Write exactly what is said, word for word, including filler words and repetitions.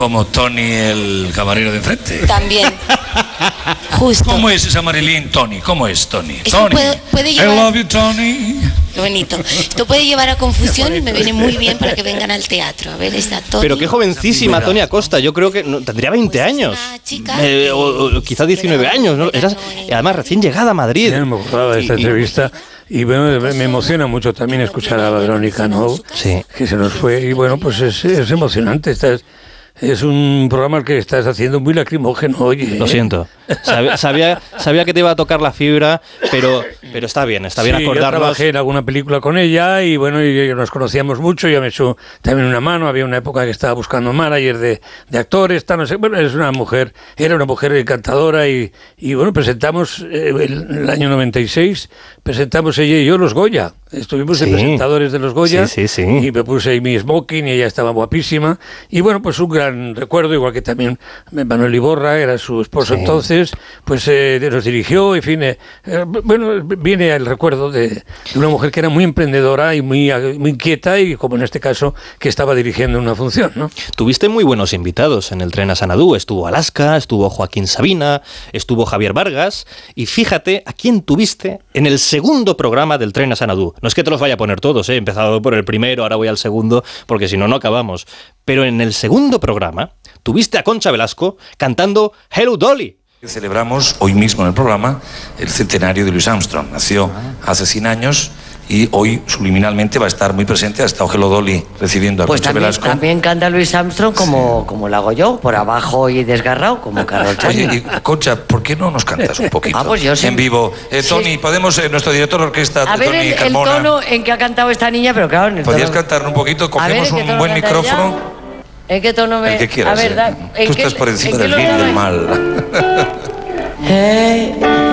Como Tony, el camarero de enfrente. También. Justo. ¿Cómo es esa Marilyn Tony? ¿Cómo es Tony? Esto Tony. puede, puede llevar... I love you, Tony. Qué bonito. Esto puede llevar a confusión y me viene muy bien para que vengan al teatro. A ver, está Tony. Pero qué jovencísima Tony Acosta. Yo creo que no, tendría veinte Pues es años. una chica Eh, o, o quizá diecinueve años, ¿no? Eras, además, recién llegada a Madrid. Ya me acordaba de esta Y- y- entrevista y bueno, me me emociona mucho también escuchar a Verónica No, Sí. que se nos fue y bueno, pues es, es emocionante. Estás, es un programa al que estás haciendo muy lacrimógeno, oye. Lo siento. Sabía, sabía, sabía que te iba a tocar la fibra, pero, pero está bien, está bien Sí, yo acordarnos. trabajé en alguna película con ella y bueno, y nos conocíamos mucho, ya me echó también una mano, había una época que estaba buscando manager de, de actores, tal, no sé, bueno, es una mujer, era una mujer encantadora y, y bueno, presentamos eh, el, el año noventa y seis, presentamos ella y yo los Goya, estuvimos de Sí. presentadores de los Goya Sí, sí, sí. y me puse ahí mi smoking y ella estaba guapísima y bueno, pues un gran recuerdo, igual que también Manuel Iborra, era su esposo Sí. entonces, pues eh, nos dirigió, en fin, eh, eh, bueno, viene el recuerdo de, de una mujer que era muy emprendedora y muy, muy inquieta y como en este caso que estaba dirigiendo una función, ¿no? Tuviste muy buenos invitados en el tren a Sanadú. Estuvo Alaska, estuvo Joaquín Sabina, estuvo Javier Vargas. Y fíjate a quién tuviste en el segundo programa del tren a Sanadú. No es que te los vaya a poner todos, ¿eh? He empezado por el primero, ahora voy al segundo, porque si no, no acabamos. Pero en el segundo programa tuviste a Concha Velasco cantando Hello Dolly. Celebramos hoy mismo en el programa el centenario de Louis Armstrong. Nació hace cien años y hoy subliminalmente va a estar muy presente. Ha estado Hello Dolly recibiendo a Pues Concha también, Velasco. también canta Louis Armstrong como, como lo hago yo, por abajo y desgarrado, como Carol Oye, Channing. y, Concha, ¿por qué no nos cantas un poquito Ah, pues yo sí. en vivo? Eh, Sí. Tony, podemos, eh, nuestro director de orquesta, A ver Tony el, el Carmona, tono en que ha cantado esta niña, pero claro, en el ¿podrías tono... cantar un poquito? A ver, Cogemos ¿en qué un tono buen canta micrófono. ella? ¿En qué tono me...? El que quieras. A ver, eh. da- ¿en Tú qué- estás por encima en qué del lo bien y del grabáis? mal. Hey,